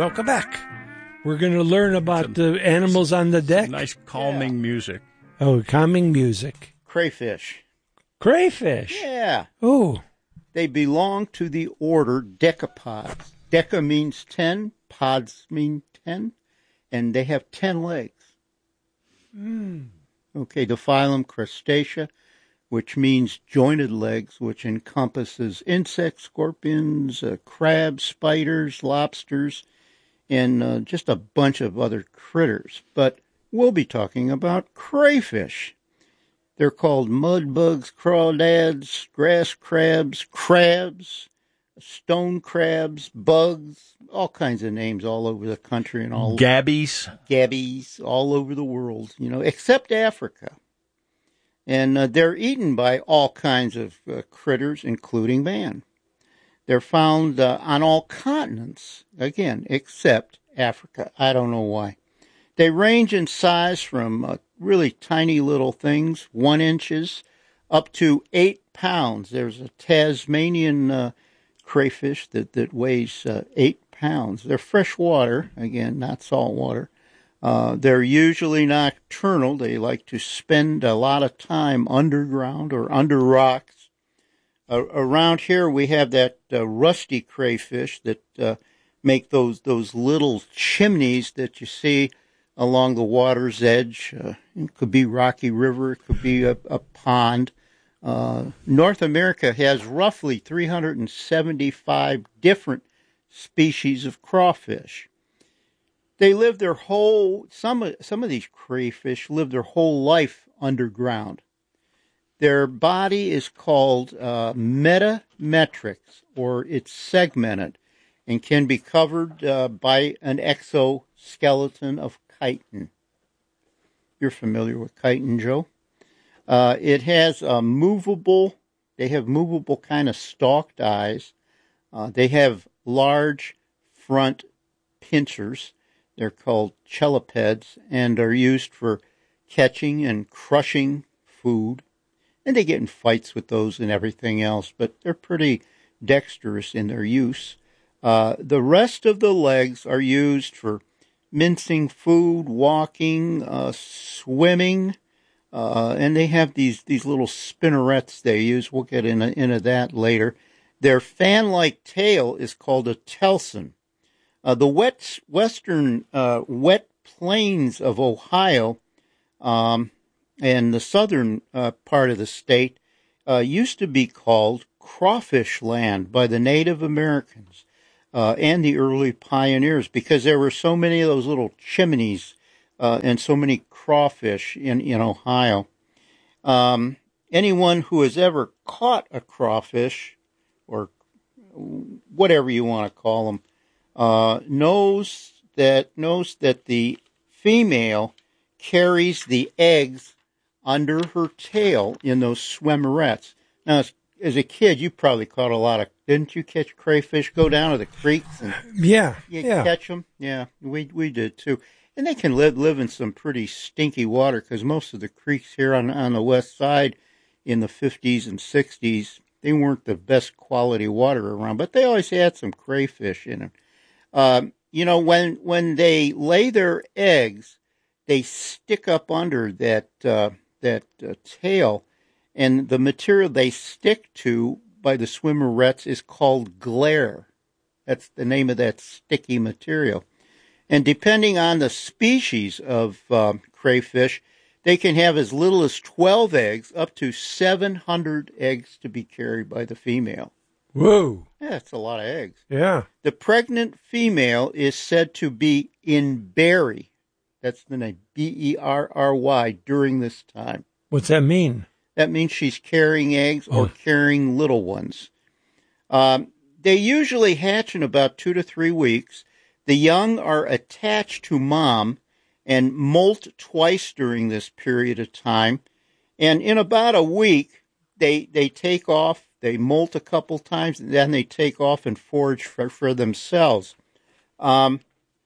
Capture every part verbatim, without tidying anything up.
welcome back. We're going to learn about the animals on the deck. Nice calming Yeah. music. Oh, calming music. Crayfish. Crayfish. Yeah. Oh. They belong to the order Decapods. Deca means ten, pods mean ten, and they have ten legs. Mm. Okay, the phylum Crustacea, which means jointed legs, which encompasses insects, scorpions, uh, crabs, spiders, lobsters, and uh, just a bunch of other critters. But we'll be talking about crayfish. They're called mudbugs, crawdads, grass crabs, crabs, stone crabs, bugs, all kinds of names all over the country and all Gabbies. gabbies all over the world, you know, except Africa. And uh, they're eaten by all kinds of uh, critters, including man. They're found uh, on all continents, again, except Africa. I don't know why. They range in size from uh, really tiny little things, one inches, up to eight pounds. There's a Tasmanian uh, crayfish that, that weighs uh, eight pounds. They're freshwater, again, not salt water. Uh, they're usually nocturnal. They like to spend a lot of time underground or under rocks. Uh, around here we have that uh, rusty crayfish that uh, make those those little chimneys that you see along the water's edge. Uh, it could be Rocky River, it could be a, a pond. Uh, North America has roughly three hundred seventy-five different species of crawfish. They live their whole, some of, some of these crayfish live their whole life underground. Their body is called uh, metametrics, or it's segmented, and can be covered uh, by an exoskeleton of chitin. You're familiar with chitin, Joe? Uh, it has a movable, they have movable kind of stalked eyes. Uh, they have large front pincers. They're called chelipeds and are used for catching and crushing food. And they get in fights with those and everything else, but they're pretty dexterous in their use. Uh, the rest of the legs are used for mincing food, walking, uh, swimming, uh, and they have these, these little spinnerets they use. We'll get into, into that later. Their fan-like tail is called a telson. Uh, the wet, western uh, wet plains of Ohio um, and the southern uh, part of the state uh, used to be called crawfish land by the Native Americans uh, and the early pioneers, because there were so many of those little chimneys uh, and so many crawfish in, in Ohio. Um, anyone who has ever caught a crawfish, or whatever you want to call them, Uh, knows that knows that the female carries the eggs under her tail in those swimmerets. Now, as, as a kid, you probably caught a lot of. Didn't you catch crayfish? Go down to the creeks and Yeah, you yeah. catch them. Yeah, we we did too. And they can live live in some pretty stinky water, because most of the creeks here on on the west side in the fifties and sixties, they weren't the best quality water around, but they always had some crayfish in them. Uh, you know, when when they lay their eggs, they stick up under that uh, that uh, tail, and the material they stick to by the swimmerets is called glare. That's the name of that sticky material. And depending on the species of uh, crayfish, they can have as little as twelve eggs, up to seven hundred eggs to be carried by the female. Whoa. Yeah, that's a lot of eggs. Yeah. The pregnant female is said to be in berry. That's the name, B E R R Y, during this time. What's that mean? That means she's carrying eggs or Oh. carrying little ones. Um, they usually hatch in about two to three weeks. The young are attached to mom and molt twice during this period of time. And in about a week, they they take off. They molt a couple times, and then they take off and forage for, for themselves. Um,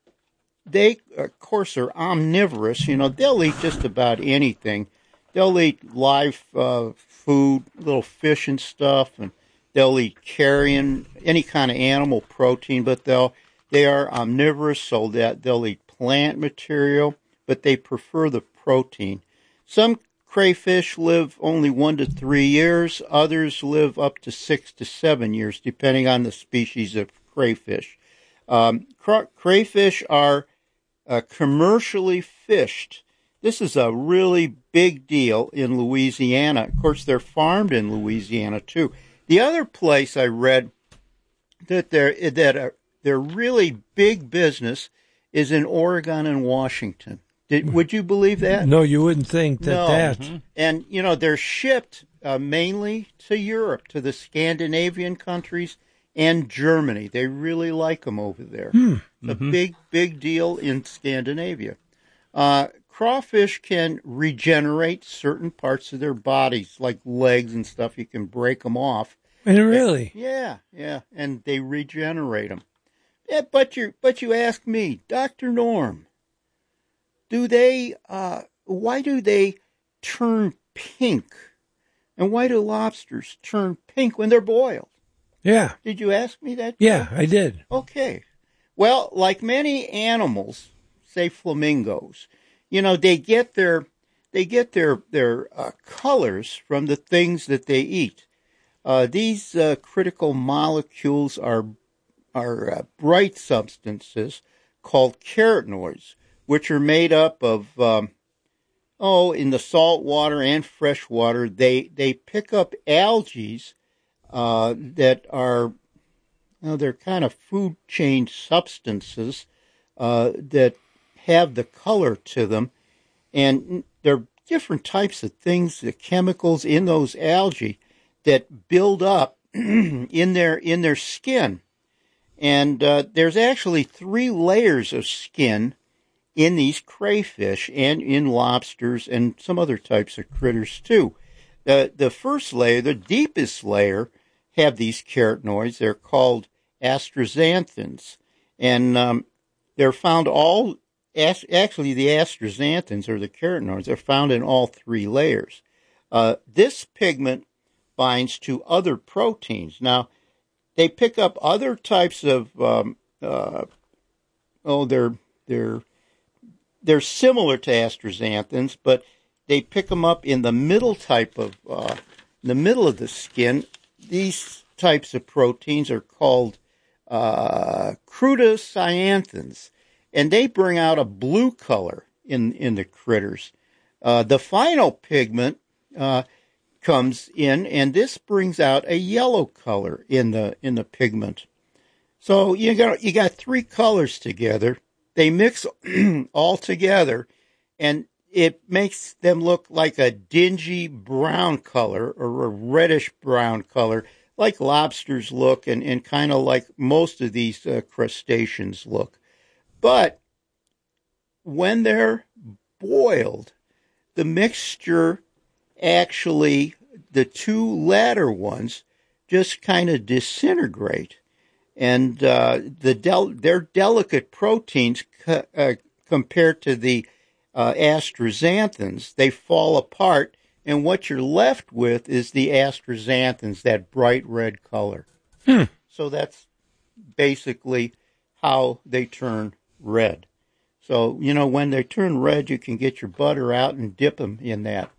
they, of course, are omnivorous. You know, they'll eat just about anything. They'll eat live uh, food, little fish and stuff, and they'll eat carrion, any kind of animal protein, but they'll They are omnivorous, so that they'll eat plant material, but they prefer the protein. Some crayfish live only one to three years. Others live up to six to seven years, depending on the species of crayfish. Um, cra- crayfish are uh, commercially fished. This is a really big deal in Louisiana. Of course, they're farmed in Louisiana, too. The other place I read that they're, that are, they're really big business is in Oregon and Washington. Did, would you believe that? No, you wouldn't think that no. that. Mm-hmm. And, you know, they're shipped uh, mainly to Europe, to the Scandinavian countries and Germany. They really like them over there. Hmm. It's Mm-hmm. a big, big deal in Scandinavia. Uh, crawfish can regenerate certain parts of their bodies, like legs and stuff. You can break them off. And really? Yeah, yeah, and they regenerate them. Yeah, but you, but you ask me, Doctor Norm, do they? Uh, why do they turn pink? And why do lobsters turn pink when they're boiled? Yeah. Did you ask me that? Yeah, I did. Okay. Well, like many animals, say flamingos, you know, they get their they get their their uh, colors from the things that they eat. Uh, these uh, critical molecules are are uh, bright substances called carotenoids, which are made up of um, oh, in the salt water and fresh water, they they pick up algae uh, that are well, they're kind of food chain substances uh, that have the color to them, and there are different types of things, the chemicals in those algae that build up in their in their skin, and uh, there's actually three layers of skin in these crayfish and in lobsters and some other types of critters too. The the first layer, the deepest layer, have these carotenoids. They're called astaxanthins, and um, they're found all. Actually, the astaxanthins or the carotenoids are found in all three layers. Uh, this pigment binds to other proteins. Now, they pick up other types of. Um, uh, oh, they're they're they're similar to astaxanthins, but they pick them up in the middle type of uh, in the middle of the skin. These types of proteins are called uh, crudocyanthins, and they bring out a blue color in in the critters. Uh, the final pigment uh, comes in, and this brings out a yellow color in the in the pigment. So you got you got three colors together. They mix all together, and it makes them look like a dingy brown color or a reddish brown color, like lobsters look, and, and kind of like most of these uh, crustaceans look. But when they're boiled, the mixture actually, the two latter ones, just kind of disintegrate. And uh, the del- they're delicate proteins co- uh, compared to the uh, astaxanthins. They fall apart, and what you're left with is the astaxanthins, that bright red color. Hmm. So that's basically how they turn red. So, you know, when they turn red, you can get your butter out and dip them in that.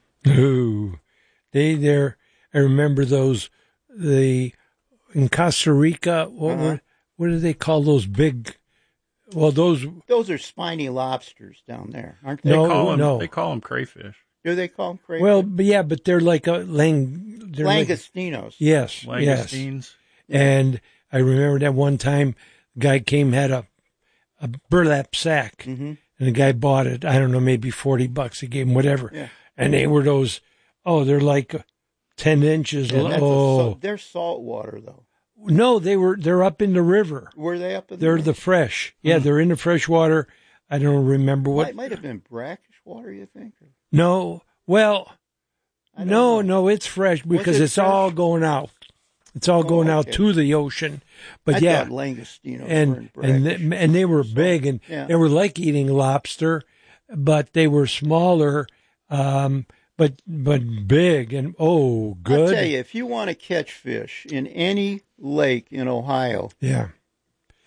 Ooh, they there. I remember those the. In Costa Rica, what Uh-huh. were, what do they call those big? Well, those Those are spiny lobsters down there, aren't They they? No, call them, no. They call them crayfish. Do they call them crayfish? well, but yeah, but they're like a lang. They're like- Langostinos. yes, yes. Langoustines. And I remember that one time, a guy came had a a burlap sack, Mhm. and the guy bought it. I don't know, maybe forty bucks. He gave him whatever, Yeah. and they were those. Oh, they're like ten inches. Yeah, that's a oh salt- they're salt water, though. no, they were. They're up in the river. Were they up in They're the the fresh. Yeah, they're in the fresh water. I don't remember what. Might, might have been brackish water, you think? Or- No, well, I don't no, know. no, it's fresh because it it's all fresh? going out. It's all Oh, going out okay. to the ocean. But I yeah, thought langostinos were in and and brackish. they, and they were big, and yeah. they were like eating lobster, but they were smaller, um, but but big and oh, good. I'll tell you, if you want to catch fish in any lake in Ohio, Yeah,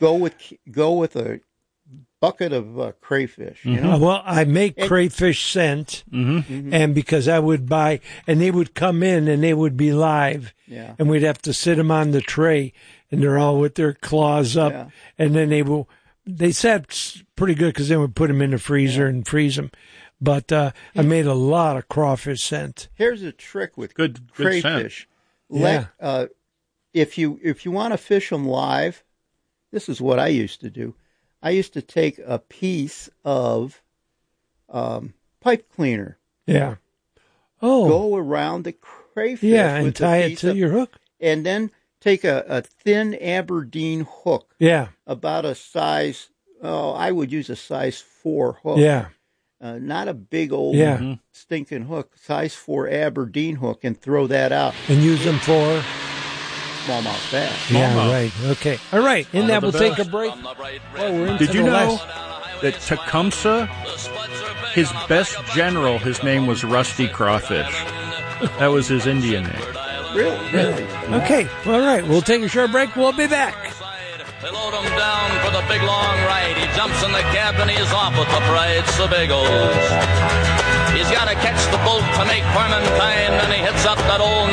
go with go with a bucket of uh, crayfish. You Uh, know, well, I make And- crayfish scent, and because I would buy, and they would come in and they would be live, Yeah. and we'd have to sit them on the tray, and they're all with their claws up, Yeah. and then they will, they sat s- pretty good because then we put them in the freezer and freeze them. But uh, I made a lot of crawfish scent. here's a trick with Good- good crayfish. Let uh, if you if you want to fish them live, this is what I used to do. I used to take a piece of um, pipe cleaner, Yeah. Oh, go around the crayfish, yeah, and with a tie it piece to of- your hook. and then take a, a thin Aberdeen hook, Yeah, about a size. Oh, I would use a size four hook. yeah, Uh, not a big old Yeah. stinking hook, size four Aberdeen hook, and throw that out. and use them for. Smallmouth bass. Yeah, Smallmouth. right. Okay. All right. In that, the we'll take a best. break. Oh, we're into Did you the know last- that Tecumseh, his best general, his name was Rusty Crawfish. That was his Indian name. Really? Really? Okay. All right. We'll take a short break. We'll be back. They load him down for the big long ride. He jumps in the cab and he's off with the pride Sebagos. He's got to catch the boat to make Clementine, and he hits up that old